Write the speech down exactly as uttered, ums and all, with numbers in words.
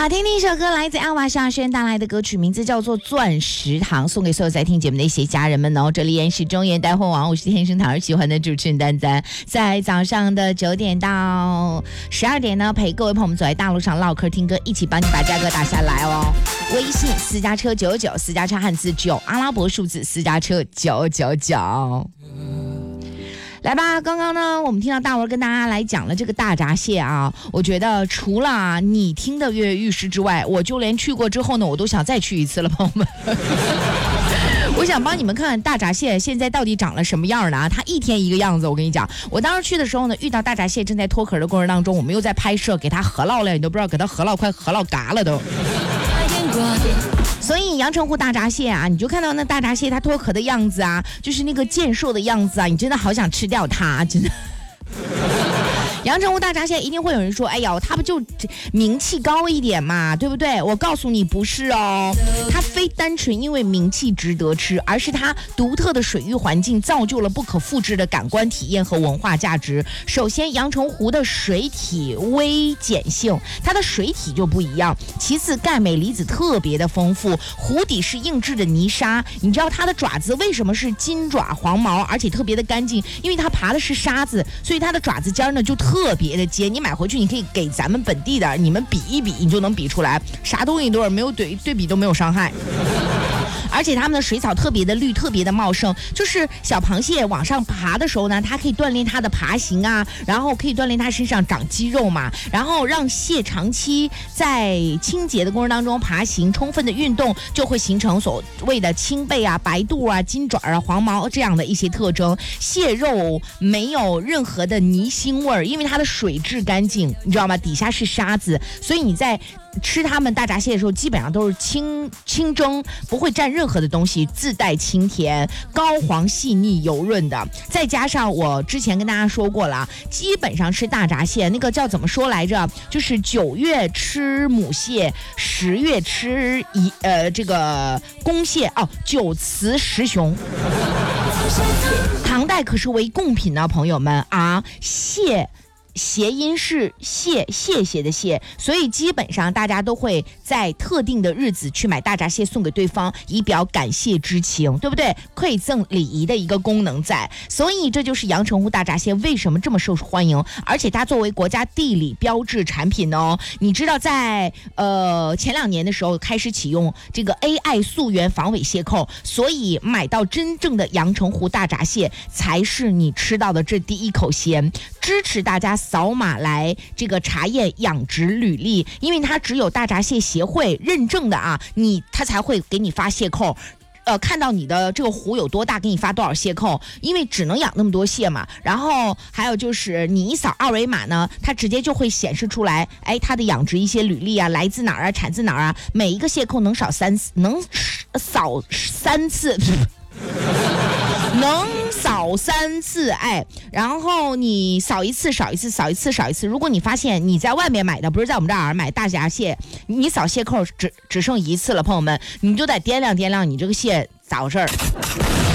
听第一首歌来自阿瓦夏轩带来的歌曲，名字叫做《钻石糖》，送给所有在听节目的一些家人们哦。这里也是中原带货网，我是天生堂儿喜欢的主持人丹丹，在早上的九点到十二点呢，陪各位朋友们走在大路上唠嗑听歌，一起帮你把价格打下来哦。微信私家车九九，私家车汉字九，阿拉伯数字私家车九九九。来吧，刚刚呢，我们听到大文跟大家来讲了这个大闸蟹啊，我觉得除了你听的跃跃欲试之外，我就连去过之后呢，我都想再去一次了，朋友们。我想帮你们看看大闸蟹现在到底长了什么样呢？啊，它一天一个样子。我跟你讲，我当时去的时候呢，遇到大闸蟹正在脱壳的过程当中，我们又在拍摄，给它合烙了，你都不知道给它合烙快合烙嘎了都。所以阳澄湖大闸蟹啊，你就看到那大闸蟹它脱壳的样子啊，就是那个健硕的样子啊，你真的好想吃掉它，真的。阳澄湖大闸蟹一定会有人说，哎呦，它不就名气高一点嘛，对不对？我告诉你不是哦，它非单纯因为名气值得吃，而是它独特的水域环境造就了不可复制的感官体验和文化价值。首先，阳澄湖的水体微碱性，它的水体就不一样。其次，钙镁离子特别的丰富，湖底是硬质的泥沙。你知道它的爪子为什么是金爪黄毛，而且特别的干净？因为它爬的是沙子，所以它的爪子尖呢就特别的尖。你买回去，你可以给咱们本地的你们比一比，你就能比出来，啥东西都是没有对对比都没有伤害。而且它们的水草特别的绿，特别的茂盛，就是小螃蟹往上爬的时候呢，它可以锻炼它的爬行啊，然后可以锻炼它身上长肌肉嘛，然后让蟹长期在清洁的过程当中爬行，充分的运动，就会形成所谓的青背啊、白肚啊、金爪啊、黄毛这样的一些特征。蟹肉没有任何的泥腥味儿，因为它的水质干净，你知道吗？底下是沙子，所以你在吃它们大闸蟹的时候，基本上都是清清蒸，不会蘸任何的东西，自带清甜，膏黄细腻油润的。再加上我之前跟大家说过了，基本上吃大闸蟹那个叫怎么说来着？就是九月吃母蟹，十月吃一呃这个公蟹哦，九雌十雄。唐代可是为贡品呢，朋友们啊，蟹。谐音是谢谢谢的谢，所以基本上大家都会在特定的日子去买大闸蟹送给对方，以表感谢之情，对不对？馈赠礼仪的一个功能在，所以这就是阳澄湖大闸蟹为什么这么受欢迎，而且它作为国家地理标志产品哦。你知道在呃前两年的时候开始启用这个 A I 溯源防伪蟹扣，所以买到真正的阳澄湖大闸蟹才是你吃到的这第一口鲜。支持大家扫码来这个查验养殖履历，因为它只有大闸蟹协会认证的啊，你它才会给你发蟹扣。呃，看到你的这个湖有多大，给你发多少蟹扣，因为只能养那么多蟹嘛。然后还有就是你一扫二维码呢，它直接就会显示出来，哎，它的养殖一些履历啊，来自哪儿啊，产自哪儿啊，每一个蟹扣能扫三次，能扫三次。能扫三次，哎，然后你扫一次扫一次扫一次扫一次。如果你发现你在外面买的不是在我们这儿买大闸蟹，你扫蟹扣只只剩一次了，朋友们，你就得掂量掂量你这个蟹咋回事儿。